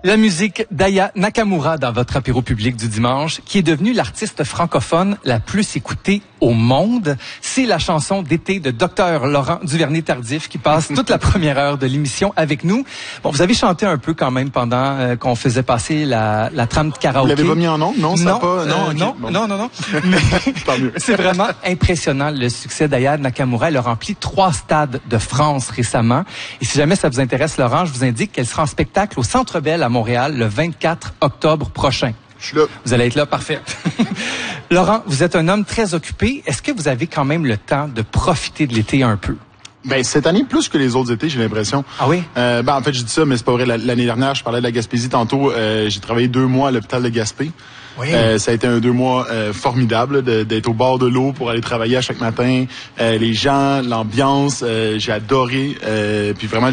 La musique d'Aya Nakamura dans votre apéro public du dimanche, qui est devenue l'artiste francophone la plus écoutée au monde. C'est la chanson d'été de Dr Laurent Duvernay-Tardif qui passe toute la première heure de l'émission avec nous. Bon, vous avez chanté un peu quand même pendant qu'on faisait passer la trame de karaoké. Vous l'avez pas mis en ondes? Non, ça non, pas. Non, okay. Non, bon. non. Mais Tant mieux. c'est vraiment impressionnant le succès d'Aya Nakamura. Elle a rempli 3 stades de France récemment. Et si jamais ça vous intéresse, Laurent, je vous indique qu'elle sera en spectacle au Centre Bell à Montréal le 24 octobre prochain. Je suis là. Vous allez être là, parfait. Laurent, vous êtes un homme très occupé. Est-ce que vous avez quand même le temps de profiter de l'été un peu? Ben, cette année, plus que les autres étés, j'ai l'impression. Ah oui? En fait, je dis ça, mais c'est pas vrai. L'année dernière, je parlais de la Gaspésie tantôt. J'ai travaillé 2 mois à l'hôpital de Gaspé. Oui. Ça a été un 2 mois formidable d'être au bord de l'eau pour aller travailler à chaque matin. Les gens, l'ambiance, j'ai adoré. Puis vraiment,